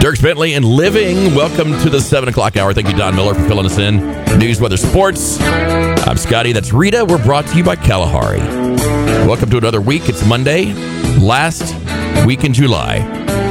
Dirk Bentley and Living. Welcome to the 7 o'clock hour. Thank you, Don Miller, for filling us in. News, weather, sports. I'm Scotty. That's Rita. We're brought to you by Kalahari. Welcome to another week. It's Monday, last week in July.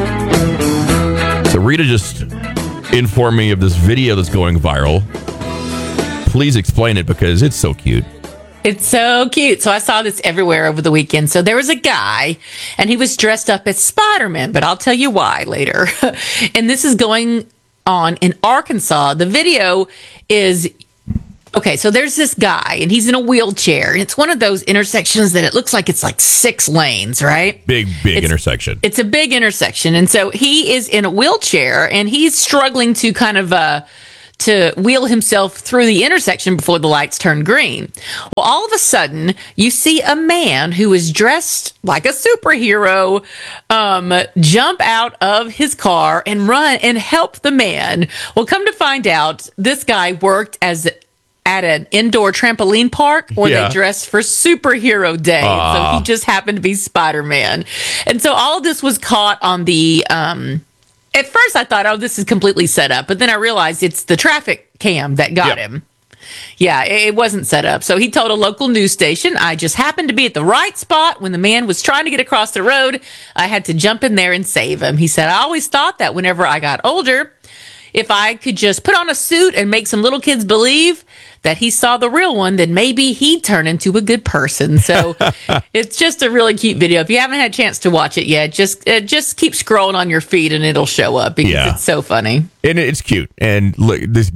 So Rita just informed me of this video that's going viral. Please explain it because it's so cute. It's so cute. So I saw this everywhere over the weekend. So there was a guy and he was dressed up as Spider-Man, but I'll tell you why later. And this is going on in Arkansas. The video is, okay, so there's this guy and he's in a wheelchair. It's one of those intersections that it looks like it's like 6 lanes, right? Big intersection. It's a big intersection. And so he is in a wheelchair and he's struggling to kind of, to wheel himself through the intersection before the lights turn green. Well, all of a sudden, you see a man who is dressed like a superhero jump out of his car and run and help the man. Well, come to find out, this guy worked at an indoor trampoline park where they dressed for Superhero Day. So he just happened to be Spider-Man. And so all of this was caught on the... At first, I thought, oh, this is completely set up. But then I realized it's the traffic cam that got him. Yeah, it wasn't set up. So he told a local news station, I just happened to be at the right spot when the man was trying to get across the road. I had to jump in there and save him. He said, I always thought that whenever I got older, if I could just put on a suit and make some little kids believe that he saw the real one, then maybe he'd turn into a good person. So it's just a really cute video. If you haven't had a chance to watch it yet, just keep scrolling on your feed and it'll show up because it's so funny. And it's cute. And look, this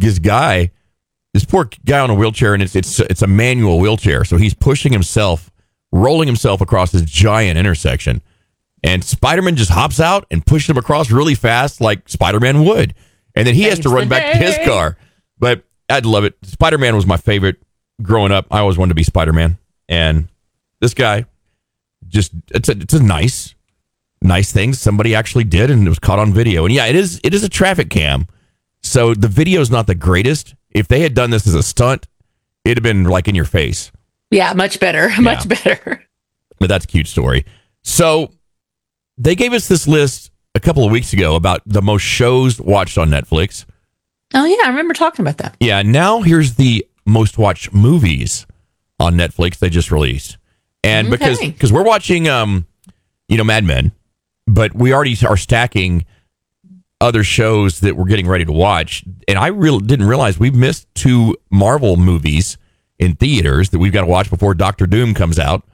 poor guy on a wheelchair, and it's a manual wheelchair. So he's pushing himself, rolling himself across this giant intersection. And Spider-Man just hops out and pushes him across really fast like Spider-Man would. And then he has to run back to his car. But I'd love it. Spider-Man was my favorite growing up. I always wanted to be Spider-Man. And this guy, it's a nice thing somebody actually did, and it was caught on video. And yeah, it is a traffic cam. So the video is not the greatest. If they had done this as a stunt, it'd have been like in your face. Yeah, much better. Much better. But that's a cute story. So they gave us this list a couple of weeks ago about the most shows watched on Netflix. Oh, yeah, I remember talking about that. Yeah, now here's the most watched movies on Netflix they just released. And because we're watching, Mad Men, but we already are stacking other shows that we're getting ready to watch. And I really didn't realize we've missed 2 Marvel movies in theaters that we've got to watch before Doctor Doom comes out.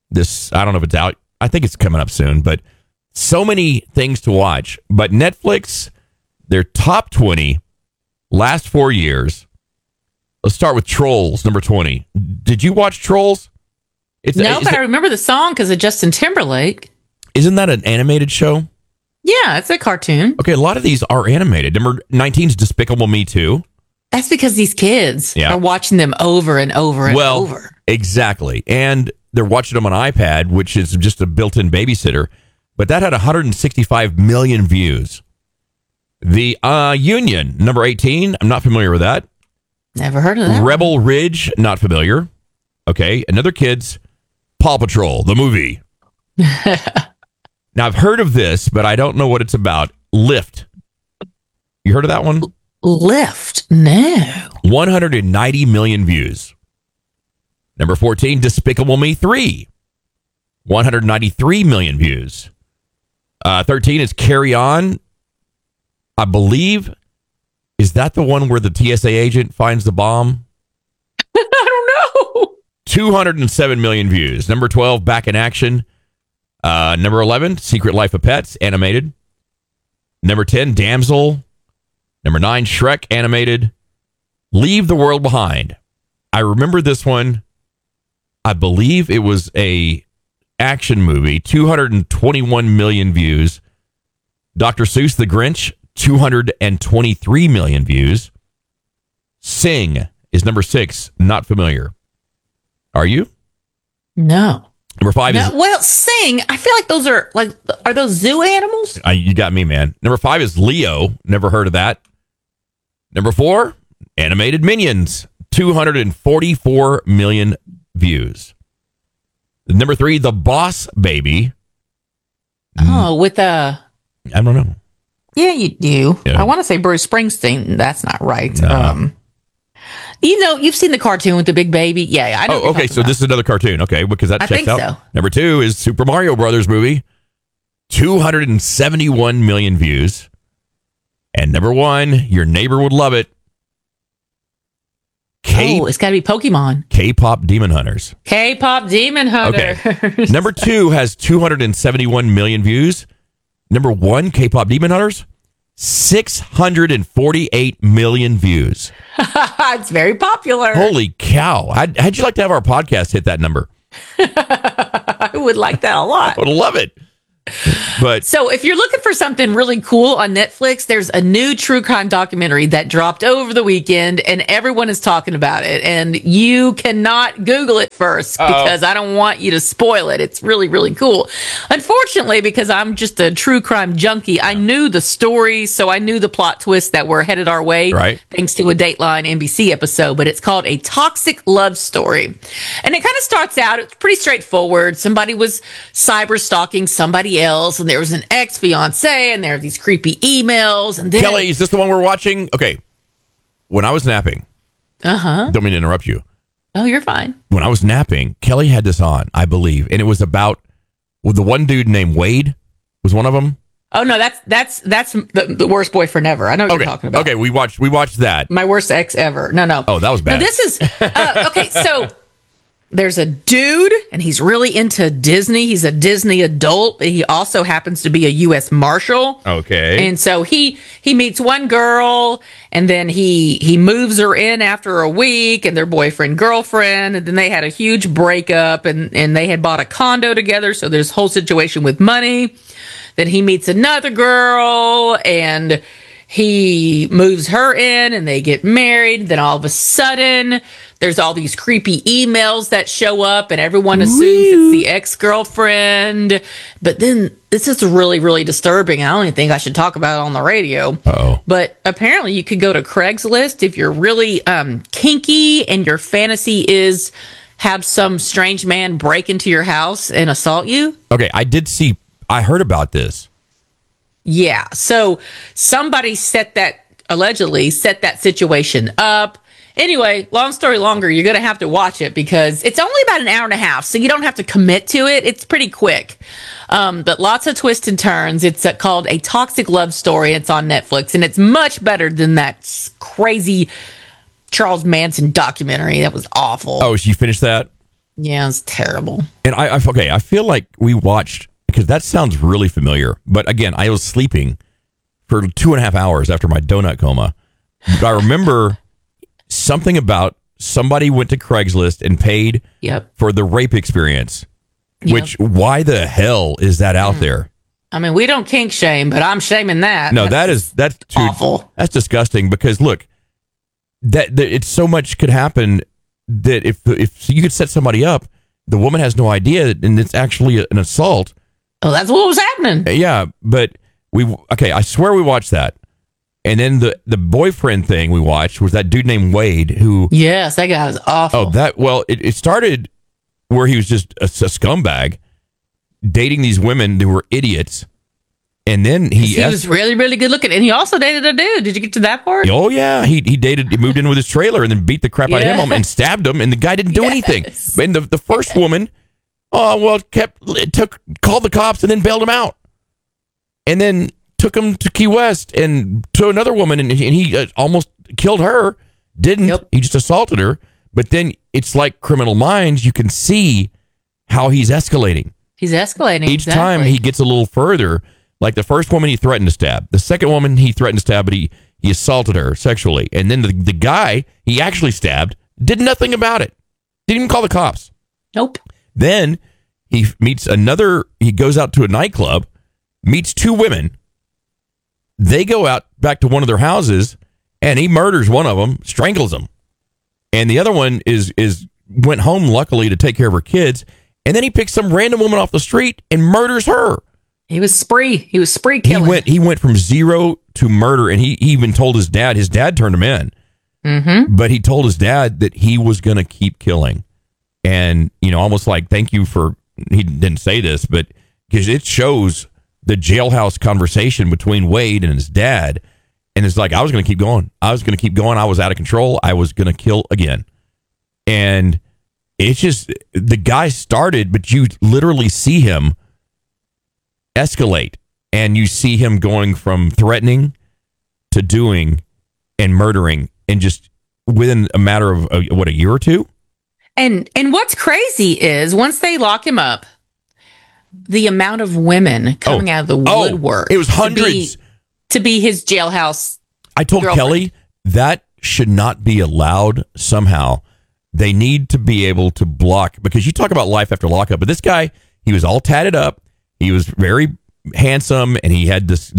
I don't know if it's out. I think it's coming up soon, but so many things to watch. But Netflix, their top 20 last 4 years. Let's start with Trolls, number 20. Did you watch Trolls? But I remember the song because of Justin Timberlake. Isn't that an animated show? Yeah, it's a cartoon. Okay, a lot of these are animated. Number 19 is Despicable Me 2. That's because these kids are watching them over and over and over. Exactly. And they're watching them on iPad, which is just a built-in babysitter. But that had 165 million views. The Union, number 18. I'm not familiar with that. Never heard of that. Rebel Ridge, not familiar. Okay, another kid's Paw Patrol, the movie. Now, I've heard of this, but I don't know what it's about. Lift. You heard of that one? Lift? No. 190 million views. Number 14, Despicable Me 3. 193 million views. 13 is Carry On. I believe, is that the one where the TSA agent finds the bomb? I don't know. 207 million views. Number 12, Back in Action. Number 11, Secret Life of Pets, animated. Number 10, Damsel. Number 9, Shrek, animated. Leave the World Behind. I remember this one. I believe it was a action movie. 221 million views. Dr. Seuss the Grinch, 223 million views. Sing is number 6. Not familiar. Are you? No. Number 5 is... Well, Sing, I feel like those are those zoo animals? You got me, man. Number 5 is Leo. Never heard of that. Number 4, animated Minions. 244 million views. Number 3, The Boss Baby. Oh, with I don't know. Yeah, you do. Yeah. I want to say Bruce Springsteen. That's not right. You've seen the cartoon with the big baby. Yeah, I know. Oh, okay. So this is another cartoon. Okay, because that I checks think out. so. Number 2 is Super Mario Brothers movie, 271 million views. And number 1, your neighbor would love it. It's got to be Pokemon. K-pop Demon Hunters. K-pop Demon Hunters. Okay. Number 2 has 271 million views. Number 1, K-pop Demon Hunters, 648 million views. It's very popular. Holy cow. How'd you like to have our podcast hit that number? I would like that a lot. I would love it. But so if you're looking for something really cool on Netflix, there's a new true crime documentary that dropped over the weekend and everyone is talking about it. And you cannot Google it first because I don't want you to spoil it. It's really, really cool. Unfortunately, because I'm just a true crime junkie, I knew the story. So I knew the plot twists that were headed our way. Right. Thanks to a Dateline NBC episode, but it's called A Toxic Love Story. And it kind of starts out, it's pretty straightforward. Somebody was cyber stalking somebody else, and there was an ex-fiance, and there are these creepy emails, and then Kelly, is this the one we're watching? Okay. When I was napping, don't mean to interrupt you. Oh, you're fine. When I was napping, Kelly had this on, I believe, and it was about the one dude named Wade was one of them. Oh no, that's the worst boyfriend ever. I know what you're talking about. Okay, we watched that. My worst ex ever. No. Oh, that was bad. No, this is okay. So there's a dude, and he's really into Disney. He's a Disney adult. He also happens to be a U.S. Marshal. Okay. And so he meets one girl, and then he moves her in after a week, and they're boyfriend, girlfriend. And then they had a huge breakup, and they had bought a condo together. So there's a whole situation with money. Then he meets another girl, and he moves her in, and they get married. Then all of a sudden, there's all these creepy emails that show up, and everyone assumes it's the ex-girlfriend. But then this is really, really disturbing. I don't even think I should talk about it on the radio. Uh-oh. But apparently you could go to Craigslist if you're really kinky and your fantasy is have some strange man break into your house and assault you. Okay, I heard about this. Yeah. So somebody allegedly set that situation up. Anyway, long story longer, you're going to have to watch it because it's only about an hour and a half, so you don't have to commit to it. It's pretty quick. But lots of twists and turns. It's called A Toxic Love Story. It's on Netflix, and it's much better than that crazy Charles Manson documentary. That was awful. Oh, so you finished that? Yeah, it's terrible. And I feel like we watched, because that sounds really familiar. But again, I was sleeping for 2.5 hours after my donut coma. But I remember something about somebody went to Craigslist and paid for the rape experience. Which, why the hell is that out there? I mean, we don't kink shame, but I'm shaming that. No, that's too awful. That's disgusting because look, that it's so much could happen that if you could set somebody up, the woman has no idea and it's actually an assault. Oh, that's what was happening. Yeah, but I swear we watched that. And then the boyfriend thing we watched was that dude named Wade who... Yes, that guy was awful. It started where he was just a scumbag dating these women who were idiots. And then he was really, really good looking. And he also dated a dude. Did you get to that part? Oh, yeah. He moved in with his trailer and then beat the crap out of him and stabbed him. And the guy didn't do anything. And the first woman, called the cops and then bailed him out. And then took him to Key West and to another woman. And he almost killed her. Didn't. Yep. He just assaulted her. But then it's like Criminal Minds. You can see how he's escalating. He's escalating. Each time he gets a little further. Like the first woman he threatened to stab. The second woman he threatened to stab, but he assaulted her sexually. And then the guy he actually stabbed did nothing about it. Didn't even call the cops. Nope. Then he goes out to a nightclub, meets two women. They go out back to one of their houses and he murders one of them, strangles them. And the other one went home luckily to take care of her kids. And then he picks some random woman off the street and murders her. He was spree killing. He went from zero to murder, and he even told his dad. His dad turned him in, but he told his dad that he was going to keep killing, and almost like thank you for. He didn't say this, but because it shows the jailhouse conversation between Wade and his dad. And it's like, I was going to keep going. I was out of control. I was going to kill again. And it's just, the guy started, but you literally see him escalate. And you see him going from threatening to doing and murdering, and just within a matter of, a year or two? And what's crazy is once they lock him up, the amount of women coming out of the woodwork. It was hundreds. To be his jailhouse. I told girlfriend. Kelly that should not be allowed somehow. They need to be able to block, because you talk about life after lockup, but this guy, he was all tatted up. He was very handsome, and he had this,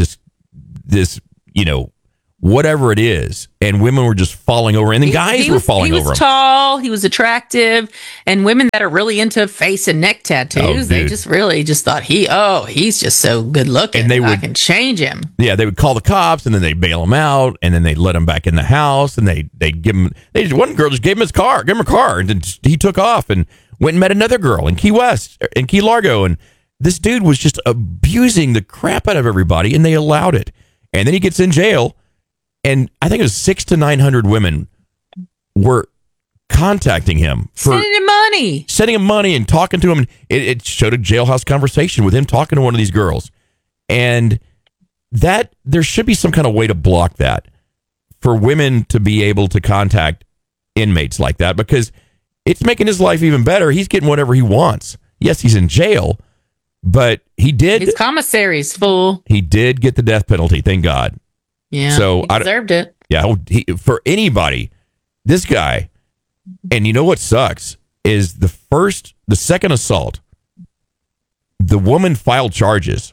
whatever it is, and women were just falling over, and the guys were falling over him. He was tall, he was attractive, and women that are really into face and neck tattoos, they just really just thought he's just so good looking, and I can change him. Yeah, they would call the cops, and then they'd bail him out, and then they'd let him back in the house, and they'd give him. One girl just gave him a car, and then he took off and went and met another girl in Key West, in Key Largo, and this dude was just abusing the crap out of everybody, and they allowed it. And then he gets in jail. And I think it was 600 to 900 women were contacting him for sending him money and talking to him. And it showed a jailhouse conversation with him talking to one of these girls. And that there should be some kind of way to block that for women to be able to contact inmates like that, because it's making his life even better. He's getting whatever he wants. Yes, he's in jail, but his commissary's full. He did get the death penalty, thank God. Yeah, so he deserved it. Yeah, for anybody, this guy. And you know what sucks is the second assault, the woman filed charges,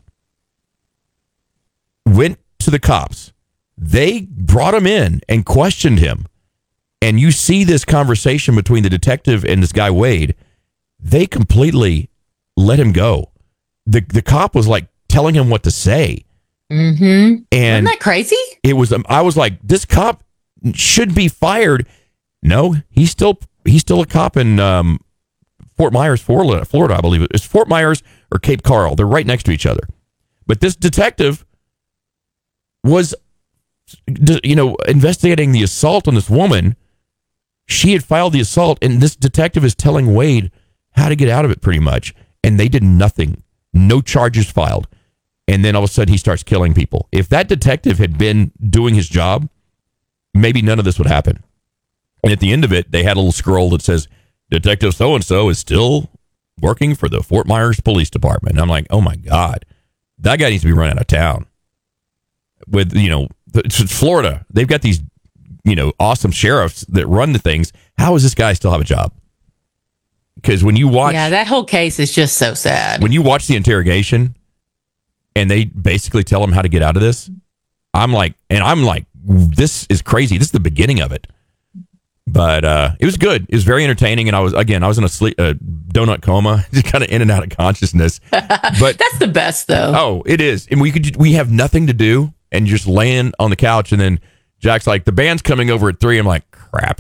went to the cops. They brought him in and questioned him. And you see this conversation between the detective and this guy, Wade. They completely let him go. The cop was like telling him what to say. Mm-hmm. And isn't that crazy? It was. I was like, this cop should be fired. No, he's still a cop in Fort Myers, Florida, I believe. It's Fort Myers or Cape Coral. They're right next to each other. But this detective was, investigating the assault on this woman. She had filed the assault, and this detective is telling Wade how to get out of it, pretty much. And they did nothing. No charges filed. And then all of a sudden he starts killing people. If that detective had been doing his job, maybe none of this would happen. And at the end of it, they had a little scroll that says, Detective so-and-so is still working for the Fort Myers Police Department. And I'm like, oh my God, that guy needs to be run out of town. With, Florida, they've got these, awesome sheriffs that run the things. How does this guy still have a job? Because when you watch... Yeah, that whole case is just so sad. When you watch the interrogation... and they basically tell him how to get out of this. I'm like, this is crazy. This is the beginning of it. But it was good. It was very entertaining. And I was in a donut coma, just kind of in and out of consciousness. But that's the best, though. Oh, it is. And we have nothing to do and just laying on the couch. And then Jack's like, the band's coming over at 3. I'm like, crap.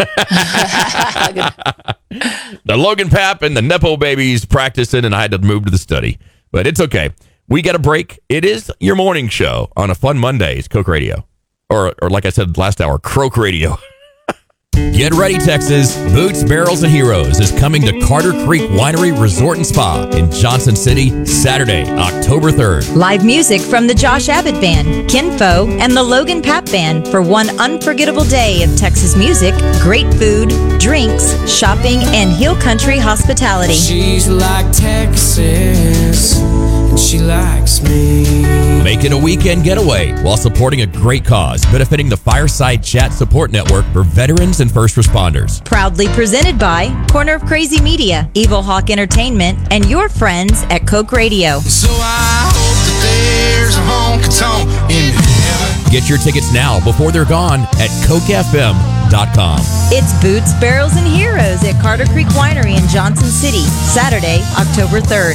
The Logan Pap and the Nepo babies practicing, and I had to move to the study. But it's okay. We got a break. It is your morning show on a fun Monday. It's Coke Radio. Or like I said last hour, Croak Radio. Get ready, Texas. Boots, Barrels, and Heroes is coming to Carter Creek Winery Resort and Spa in Johnson City, Saturday, October 3rd. Live music from the Josh Abbott Band, Kinfo, and the Logan Pap Band for one unforgettable day of Texas music, great food, drinks, shopping, and hill country hospitality. She's like Texas, and she likes me. Make it a weekend getaway while supporting a great cause, benefiting the Fireside Chat Support Network for veterans and first responders. Proudly presented by Corner of Crazy Media, Evil Hawk Entertainment, and your friends at Coke Radio. So I hope that there's a honky-tonk in heaven. Get your tickets now before they're gone at CokeFM.com. It's Boots, Barrels, and Heroes at Carter Creek Winery in Johnson City, Saturday, October 3rd.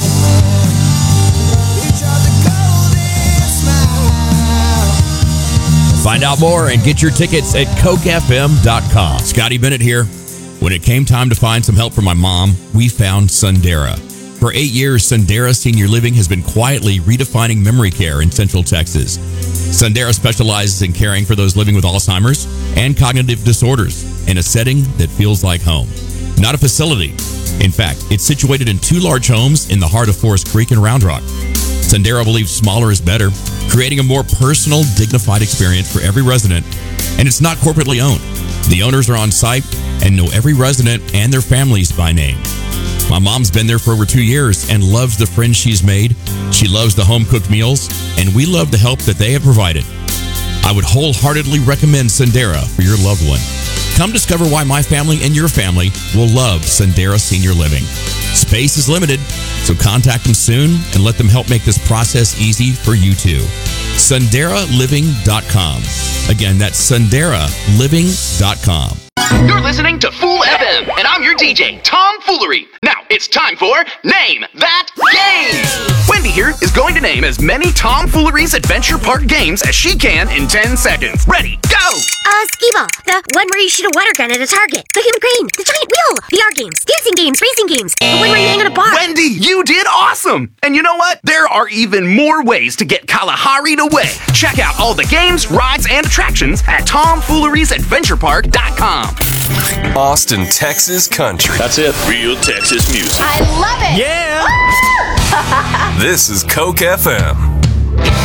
Find out more and get your tickets at CokeFM.com. Scotty Bennett here. When it came time to find some help for my mom, we found Sundera. For 8 years, Sendera Senior Living has been quietly redefining memory care in Central Texas. Sendera specializes in caring for those living with Alzheimer's and cognitive disorders in a setting that feels like home, not a facility. In fact, it's situated in 2 large homes in the heart of Forest Creek and Round Rock. Sendera believes smaller is better, creating a more personal, dignified experience for every resident, and it's not corporately owned. The owners are on site and know every resident and their families by name. My mom's been there for over 2 years and loves the friends she's made. She loves the home-cooked meals, and we love the help that they have provided. I would wholeheartedly recommend Sendera for your loved one. Come discover why my family and your family will love Sendera Senior Living. Space is limited, so contact them soon and let them help make this process easy for you too. SenderaLiving.com. Again, that's SenderaLiving.com. You're listening to Fool FM, and I'm your DJ, Tom Foolery. Now, it's time for Name That Game! Wendy here is going to name as many Tom Foolery's Adventure Park games as she can in 10 seconds. Ready, go! Skee-ball, the one where you shoot a water gun at a target, the human crane, the giant wheel, VR games, dancing games, racing games, the one where you hang on a bar. Wendy, you did awesome! And you know what? There are even more ways to get Kalahari'd away. Check out all the games, rides, and attractions at TomFoolery'sAdventurePark.com. Austin, Texas country. That's it. Real Texas music. I love it! Yeah! This is Coke FM.